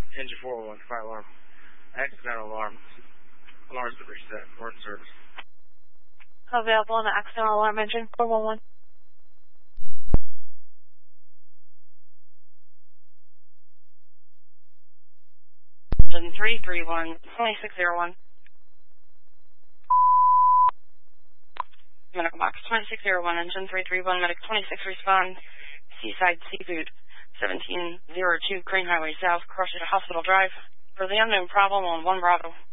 Engine 411, fire alarm. Accidental alarm. Alarms to reset. Work service. Available on the accidental alarm engine 411. Engine 331, 2601. Medical box 2601, engine 331, medic 26 respond. Seaside Seafood, 1702 Crane Highway South, Crush at Hospital Drive. For the unknown problem on 1 Bravo.